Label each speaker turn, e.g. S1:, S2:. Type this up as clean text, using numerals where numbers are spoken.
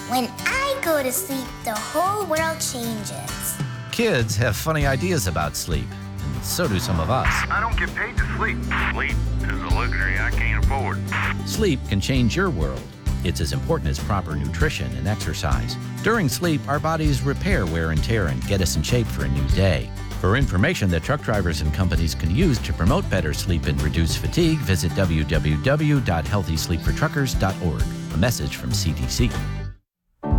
S1: When I go to sleep, the whole world changes.
S2: Kids have funny ideas about sleep, and so do some of us.
S3: I don't get paid to sleep. Sleep is a luxury I can't afford.
S2: Sleep can change your world. It's as important as proper nutrition and exercise. During sleep, our bodies repair wear and tear and get us in shape for a new day. For information that truck drivers and companies can use to promote better sleep and reduce fatigue, visit www.healthysleepfortruckers.org. A message from CDC.